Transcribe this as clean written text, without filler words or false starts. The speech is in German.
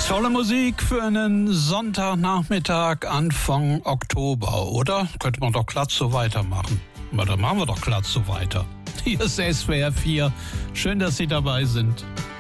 Tolle Musik für einen Sonntagnachmittag Anfang Oktober, oder? Könnte man doch glatt so weitermachen. Aber dann machen wir doch glatt so weiter. Hier ist SWR 4. Schön, dass Sie dabei sind.